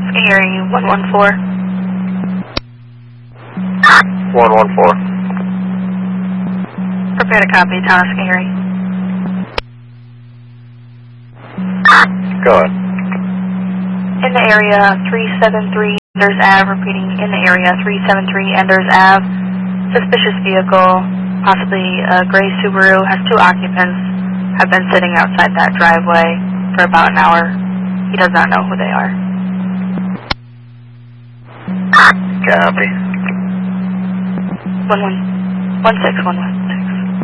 Scary 114. 114. Prepare to copy, town of Scary. Go ahead. In the area 373 Enders Ave, repeating, in the area 373 Enders Ave. Suspicious vehicle, possibly a gray Subaru, has 2 occupants, have been sitting outside that driveway for about an hour. He does not know who they are. Copy. 1611.